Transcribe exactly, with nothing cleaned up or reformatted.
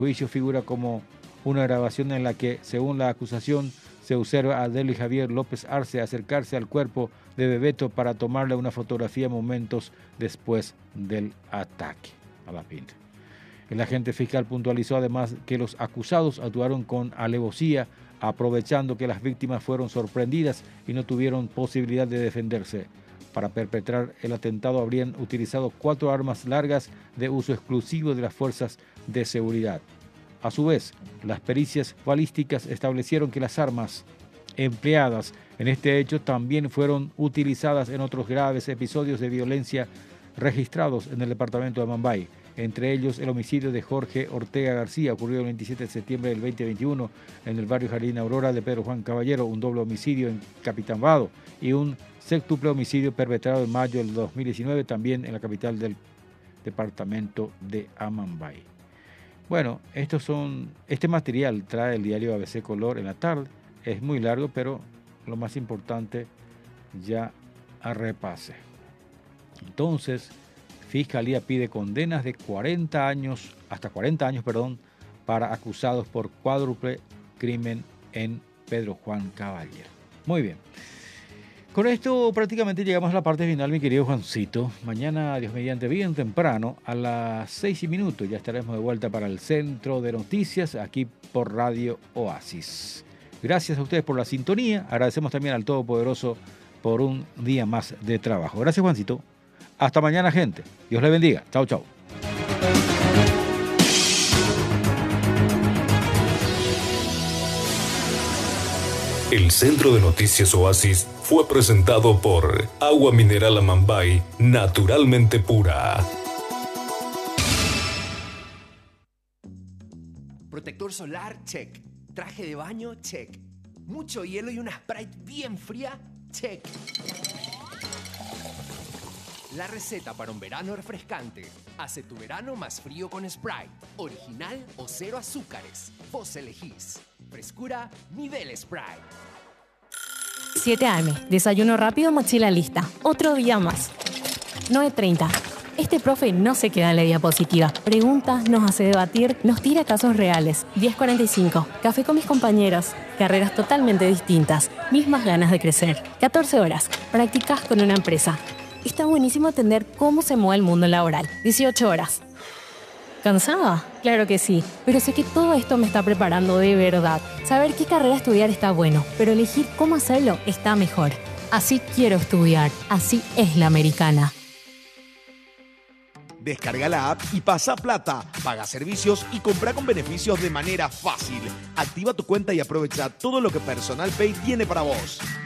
juicio figura como una grabación en la que, según la acusación, se observa a Delio Javier López Arce acercarse al cuerpo de Bebeto para tomarle una fotografía momentos después del ataque a la pinta. El agente fiscal puntualizó además que los acusados actuaron con alevosía, aprovechando que las víctimas fueron sorprendidas y no tuvieron posibilidad de defenderse. Para perpetrar el atentado habrían utilizado cuatro armas largas de uso exclusivo de las fuerzas de seguridad. A su vez, las pericias balísticas establecieron que las armas empleadas en este hecho también fueron utilizadas en otros graves episodios de violencia registrados en el departamento de Amambay, entre ellos el homicidio de Jorge Ortega García, ocurrido el veintisiete de septiembre del veinte veintiuno en el barrio Jardín Aurora de Pedro Juan Caballero, un doble homicidio en Capitán Vado y un sextuple homicidio perpetrado en mayo del dos mil diecinueve también en la capital del departamento de Amambay. Bueno, estos son, este material trae el diario A B C Color en la tarde, es muy largo, pero lo más importante ya a repase. Entonces, Fiscalía pide condenas de cuarenta años, hasta cuarenta años, perdón, para acusados por cuádruple crimen en Pedro Juan Caballero. Muy bien. Con esto prácticamente llegamos a la parte final, mi querido Juancito. Mañana, Dios mediante, bien temprano, a las seis y minutos, ya estaremos de vuelta para el Centro de Noticias, aquí por Radio Oasis. Gracias a ustedes por la sintonía. Agradecemos también al Todopoderoso por un día más de trabajo. Gracias, Juancito. Hasta mañana, gente. Dios les bendiga. Chao, chao. El Centro de Noticias Oasis fue presentado por Agua Mineral Amambay, naturalmente pura. Protector solar, check. Traje de baño, check. Mucho hielo y una Sprite bien fría, check. La receta para un verano refrescante. Hace tu verano más frío con Sprite. Original o cero azúcares. Vos elegís. Frescura, nivel Sprite. siete a eme. Desayuno rápido, mochila lista. Otro día más. nueve treinta. Este profe no se queda en la diapositiva. Pregunta, nos hace debatir, nos tira casos reales. diez cuarenta y cinco. Café con mis compañeros. Carreras totalmente distintas. Mismas ganas de crecer. catorce horas. Practicas con una empresa. Está buenísimo entender cómo se mueve el mundo laboral. dieciocho horas. ¿Cansada? Claro que sí, pero sé que todo esto me está preparando de verdad. Saber qué carrera estudiar está bueno, pero elegir cómo hacerlo está mejor. Así quiero estudiar. Así es la americana. Descarga la app y pasa plata, paga servicios y compra con beneficios de manera fácil. Activa tu cuenta y aprovecha todo lo que Personal Pay tiene para vos.